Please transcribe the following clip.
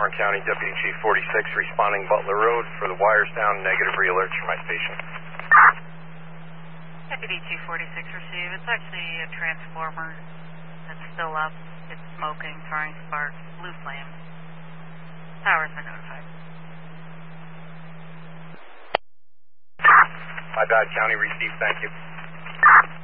Huron County, Deputy Chief 46, responding Butler Road for the wires down, negative re-alerts from my station. Deputy Chief 46 received. It's actually a transformer that's still up. It's smoking, throwing sparks, blue flames. Towers are notified. My bad, County received, thank you.